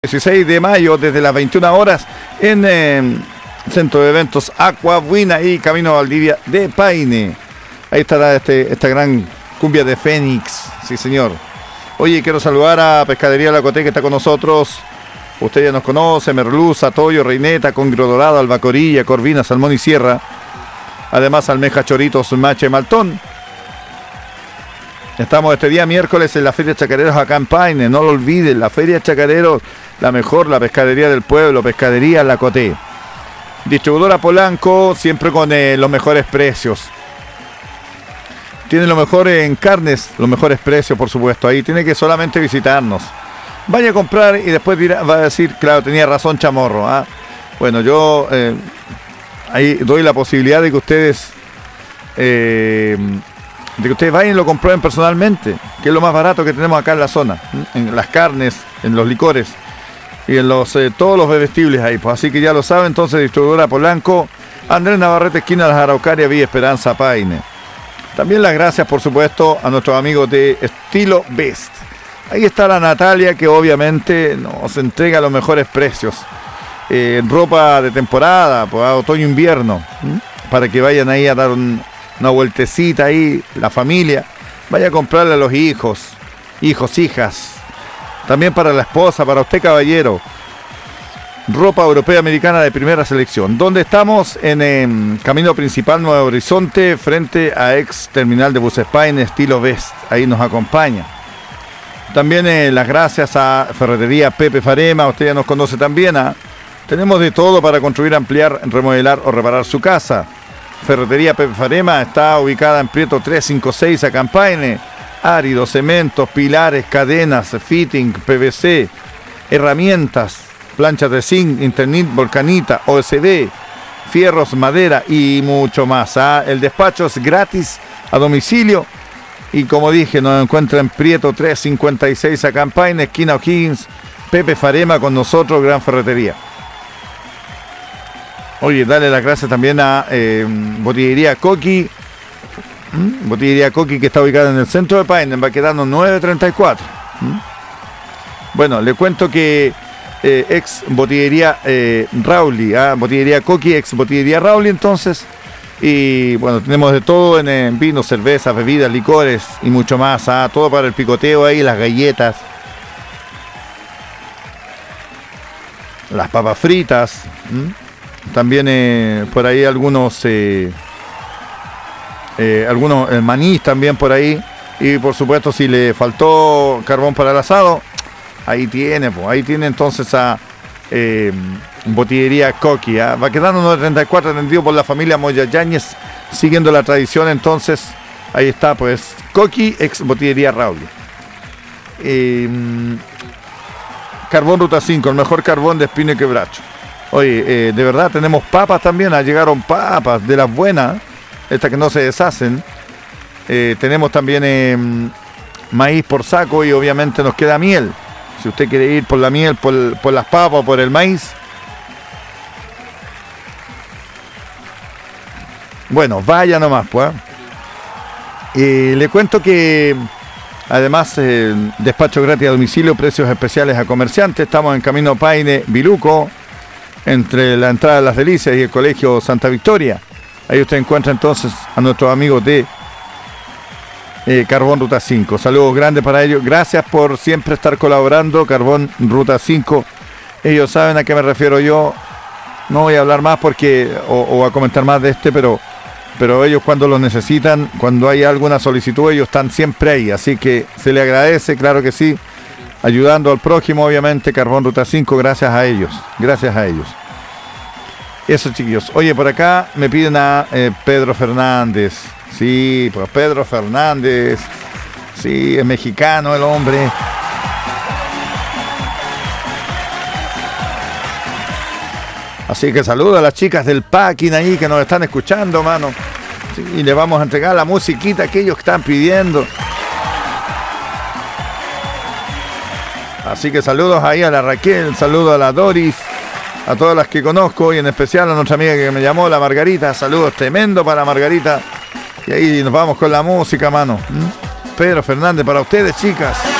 16 de mayo desde las 21 horas en Centro de Eventos Aquabuena y Camino Valdivia de Paine. Ahí estará esta gran cumbia de Fénix, sí señor. Oye, quiero saludar a Pescadería La Coté que está con nosotros. Usted ya nos conoce, merluza, toyo, reineta, congrio dorado, albacorilla, corvina, salmón y sierra. Además almeja, choritos, mache, maltón. Estamos este día miércoles en la Feria de Chacareros acá en Paine. No lo olviden, la Feria de Chacareros, la mejor, la pescadería del pueblo, Pescadería La Coté. Distribuidora Polanco, siempre con los mejores precios. Tiene lo mejor en carnes, los mejores precios, por supuesto. Ahí tiene que solamente visitarnos. Vaya a comprar y después va a decir, claro, tenía razón Chamorro. ¿Ah? Bueno, yo ahí doy la posibilidad de que ustedes vayan y lo comprueben personalmente, que es lo más barato que tenemos acá en la zona, en las carnes, en los licores y en todos los bebestibles ahí. Pues así que ya lo saben, entonces distribuidora Polanco, Andrés Navarrete, esquina de las Araucarias, Villa Esperanza, Paine. También las gracias, por supuesto, a nuestros amigos de Estilo Best. Ahí está la Natalia, que obviamente nos entrega los mejores precios. Ropa de temporada, pues, otoño-invierno, para que vayan ahí a dar una vueltecita ahí, la familia. Vaya a comprarle a los hijos, hijas. También para la esposa, para usted, caballero. Ropa europea americana de primera selección. Donde estamos en Camino Principal Nuevo Horizonte, frente a ex terminal de buses Paine, Estilo Best. Ahí nos acompaña. También las gracias a Ferretería Pepe Farema. Usted ya nos conoce también. Tenemos de todo para construir, ampliar, remodelar o reparar su casa. Ferretería Pepe Farema está ubicada en Prieto 356 acá en Paine. Áridos, cementos, pilares, cadenas, fitting, PVC, herramientas, planchas de zinc, internet, volcanita, OSB, fierros, madera y mucho más. El despacho es gratis a domicilio y como dije, nos encuentra en Prieto 356 acá en Paine, esquina O'Higgins. Pepe Farema con nosotros, gran ferretería. Oye, dale las gracias también a Botillería Coqui. Botillería Coqui, que está ubicada en el centro de Paine, va quedando 934. Bueno, le cuento que ex Botillería Rauli, Botillería Coqui, ex Botillería Rauli, entonces. Y bueno, tenemos de todo en vinos, cervezas, bebidas, licores y mucho más. Todo para el picoteo ahí, las galletas, las papas fritas. También por ahí algunos manís también por ahí. Y por supuesto, si le faltó carbón para el asado, ahí tiene entonces a Botillería Coqui. Va quedando 934, atendido por la familia Moya Yáñez, siguiendo la tradición. Entonces ahí está, pues, Coqui, ex Botillería Raúl. Carbón Ruta 5, el mejor carbón de Espino y Quebracho. Oye, de verdad tenemos papas también. Llegaron papas de las buenas, estas que no se deshacen. Tenemos también maíz por saco y obviamente nos queda miel. Si usted quiere ir por la miel, por las papas o por el maíz, bueno, vaya nomás, pues. Le cuento que además despacho gratis a domicilio, precios especiales a comerciantes. Estamos en Camino Paine, Viluco, entre la entrada de Las Delicias y el Colegio Santa Victoria. Ahí usted encuentra entonces a nuestros amigos de Carbón Ruta 5. Saludos grandes para ellos. Gracias por siempre estar colaborando. Carbón Ruta 5. Ellos saben a qué me refiero yo. No voy a hablar más porque o a comentar más de pero ellos cuando los necesitan, cuando hay alguna solicitud, ellos están siempre ahí. Así que se le agradece, claro que sí. Ayudando al prójimo, obviamente, Carbón Ruta 5, gracias a ellos. Eso, chiquillos. Oye, por acá me piden a Pedro Fernández. Sí, pues Pedro Fernández. Sí, es mexicano el hombre. Así que saludo a las chicas del packing ahí que nos están escuchando, mano. Sí, y le vamos a entregar la musiquita que ellos están pidiendo. Así que saludos ahí a la Raquel, saludos a la Doris, a todas las que conozco y en especial a nuestra amiga que me llamó, la Margarita. Saludos tremendo para Margarita. Y ahí nos vamos con la música, mano. Pedro Fernández para ustedes, chicas.